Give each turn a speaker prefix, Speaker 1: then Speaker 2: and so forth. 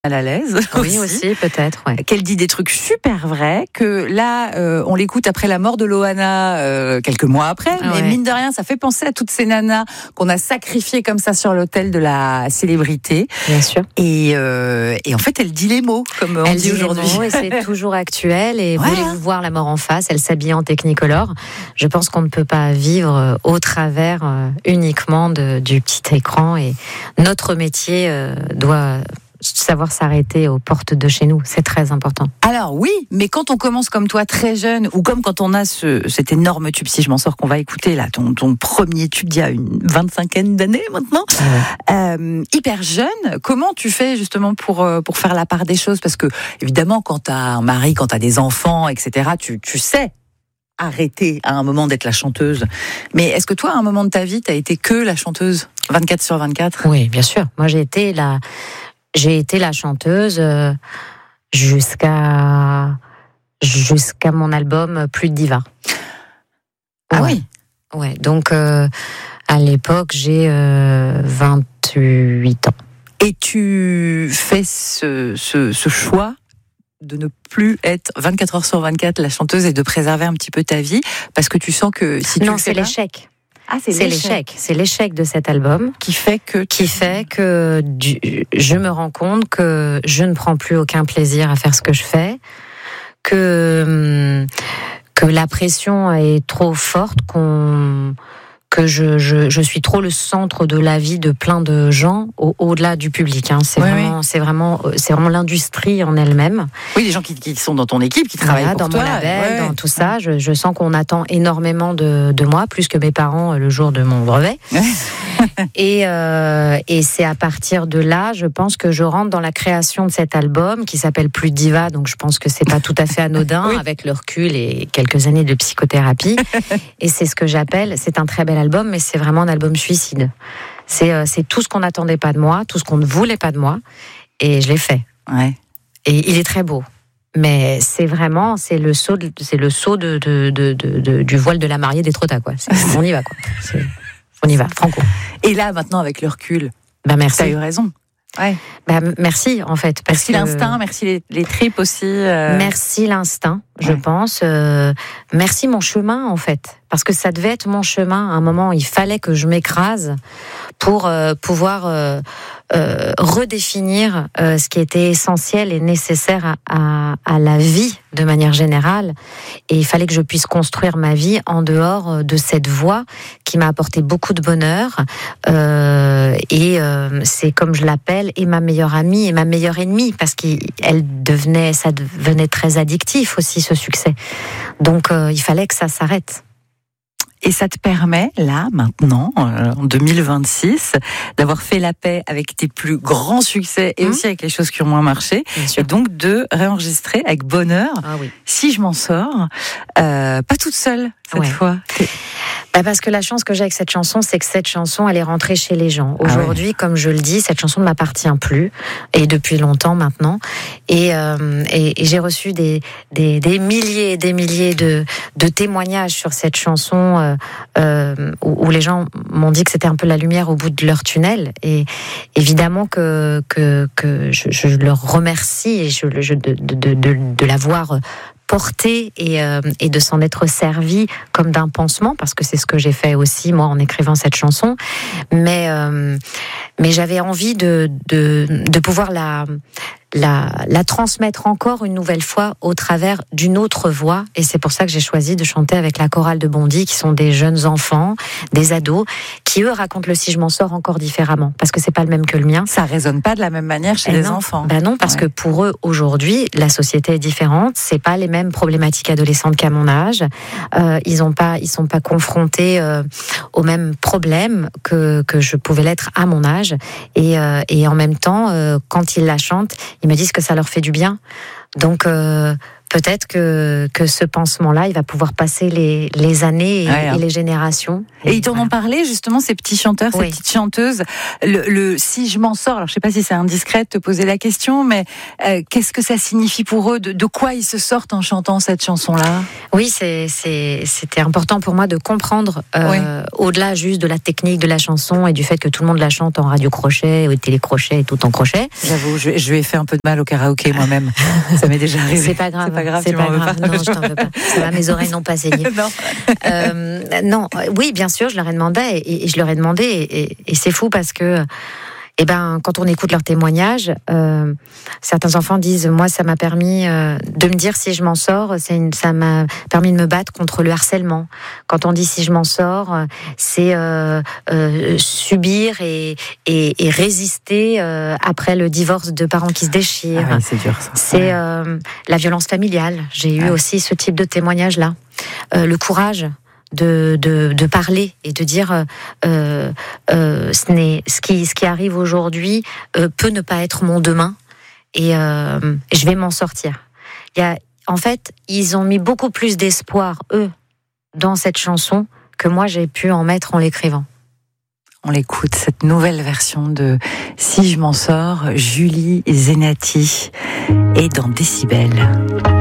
Speaker 1: mal à l'aise.
Speaker 2: Oui, aussi peut-être. Ouais.
Speaker 1: Qu'elle dit des trucs super vrais, que là, on l'écoute après la mort de Loana, quelques mois après, mais mine de rien, ça fait penser à toutes ces nanas qu'on a sacrifiées comme ça sur l'autel de la célébrité.
Speaker 2: Bien sûr.
Speaker 1: Et en fait, elle dit les mots, comme on dit aujourd'hui.
Speaker 2: Et c'est toujours actuel. Et voulez-vous voir la mort en face? Elle s'habille en Technicolor. Je pense qu'on ne peut pas vivre au travers uniquement du petit écran. Et notre métier doit savoir s'arrêter aux portes de chez nous, c'est très important.
Speaker 1: Alors oui, mais quand on commence comme toi très jeune, ou comme quand on a cet énorme tube, si je m'en sors, qu'on va écouter là, ton premier tube d'il y a une 25aine d'années maintenant, hyper jeune, comment tu fais justement pour faire la part des choses? Parce que évidemment, quand t'as un mari, quand t'as des enfants, etc., tu sais arrêter à un moment d'être la chanteuse. Mais est-ce que toi, à un moment de ta vie, t'as été que la chanteuse 24/24?
Speaker 2: Oui, bien sûr. Moi, j'ai été la chanteuse jusqu'à mon album Plus de Diva.
Speaker 1: Ah oui.
Speaker 2: Ouais. Donc à l'époque, j'ai 28 ans.
Speaker 1: Et tu fais ce choix de ne plus être 24h/24 la chanteuse et de préserver un petit peu ta vie parce que tu sens que si tu
Speaker 2: non,
Speaker 1: le fais
Speaker 2: c'est l'échec.
Speaker 1: Ah,
Speaker 2: c'est l'échec. C'est l'échec de cet album
Speaker 1: qui fait que
Speaker 2: je me rends compte que je ne prends plus aucun plaisir à faire ce que je fais, que la pression est trop forte, que je suis trop le centre de la vie de plein de gens au-delà du public. Hein. C'est vraiment l'industrie en elle-même.
Speaker 1: Oui, les gens qui sont dans ton équipe, qui travaillent pour
Speaker 2: toi. Dans mon label, dans tout ça. Je sens qu'on attend énormément de moi, plus que mes parents le jour de mon brevet. Et c'est à partir de là, je pense que je rentre dans la création de cet album qui s'appelle Plus de Diva. Donc je pense que c'est pas tout à fait anodin avec le recul et quelques années de psychothérapie. Et c'est ce que j'appelle, c'est un très bel album, mais c'est vraiment un album suicide. C'est tout ce qu'on n'attendait pas de moi, tout ce qu'on ne voulait pas de moi, et je l'ai fait.
Speaker 1: Ouais.
Speaker 2: Et il est très beau. Mais c'est le saut du voile de la mariée des Trottas, quoi. On y va, quoi. On y va, franco.
Speaker 1: Et là, maintenant, avec le recul,
Speaker 2: merci.
Speaker 1: T'as eu raison. Ouais.
Speaker 2: Merci, en fait.
Speaker 1: Merci l'instinct, merci les tripes aussi.
Speaker 2: Merci l'instinct, je pense. Merci mon chemin, en fait. Parce que ça devait être mon chemin. À un moment, il fallait que je m'écrase pour pouvoir redéfinir ce qui était essentiel et nécessaire à la vie de manière générale. Et il fallait que je puisse construire ma vie en dehors de cette voie qui m'a apporté beaucoup de bonheur. C'est comme je l'appelle, et ma meilleure amie et ma meilleure ennemie, parce que ça devenait très addictif aussi, ce succès. Donc il fallait que ça s'arrête.
Speaker 1: Et ça te permet, là, maintenant, en 2026, d'avoir fait la paix avec tes plus grands succès et aussi avec les choses qui ont moins marché. Et donc de réenregistrer avec bonheur, Si je m'en sors, pas toute seule cette fois.
Speaker 2: Parce que la chance que j'ai avec cette chanson, c'est que cette chanson, elle est rentrée chez les gens. Aujourd'hui, comme je le dis, cette chanson ne m'appartient plus, et depuis longtemps maintenant. Et j'ai reçu des milliers et des milliers de témoignages sur cette chanson où les gens m'ont dit que c'était un peu la lumière au bout de leur tunnel. Et évidemment que je leur remercie de l'avoir porter et de s'en être servi comme d'un pansement, parce que c'est ce que j'ai fait aussi moi en écrivant cette chanson, mais j'avais envie de pouvoir la transmettre encore une nouvelle fois au travers d'une autre voix, et c'est pour ça que j'ai choisi de chanter avec la chorale de Bondy, qui sont des jeunes enfants, des ados, qui eux racontent le Si je m'en sors encore différemment, parce que c'est pas le même que le mien.
Speaker 1: Ça résonne pas de la même manière chez les enfants.
Speaker 2: Non, parce que pour eux aujourd'hui, la société est différente, c'est pas les mêmes problématiques adolescentes qu'à mon âge, ils sont pas confrontés aux mêmes problèmes que je pouvais l'être à mon âge, et en même temps, quand ils la chantent, ils me disent que ça leur fait du bien. Donc peut-être que ce pansement-là, il va pouvoir passer les années et les générations.
Speaker 1: Et ils t'en ont parlé, justement, ces petits chanteurs, ces petites chanteuses. Le si je m'en sors, alors je sais pas si c'est indiscret de te poser la question, mais qu'est-ce que ça signifie pour eux? De quoi ils se sortent en chantant cette chanson-là?
Speaker 2: Oui, c'était important pour moi de comprendre, au-delà juste de la technique de la chanson et du fait que tout le monde la chante en radio-crochet, ou télécrochet et tout en crochet.
Speaker 1: J'avoue, je lui ai fait un peu de mal au karaoké moi-même. Ça m'est déjà arrivé.
Speaker 2: C'est pas grave.
Speaker 1: C'est pas grave.
Speaker 2: Non, je t'en veux pas. Ça va, mes oreilles n'ont pas saigné. Non. Oui, bien sûr, je leur ai demandé et je leur ai demandé et c'est fou parce que quand on écoute leurs témoignages, certains enfants disent, moi, ça m'a permis de me dire si je m'en sors, ça m'a permis de me battre contre le harcèlement. Quand on dit si je m'en sors, c'est subir et résister après le divorce de parents qui se déchirent.
Speaker 1: Ah oui, c'est dur, ça.
Speaker 2: C'est la violence familiale. J'ai eu aussi ce type de témoignage-là. Le courage de parler et de dire ce qui arrive aujourd'hui peut ne pas être mon demain et je vais m'en sortir. En fait, ils ont mis beaucoup plus d'espoir, eux, dans cette chanson que moi j'ai pu en mettre en l'écrivant.
Speaker 1: On l'écoute, cette nouvelle version de Si je m'en sors, Julie Zenati est dans Décibel.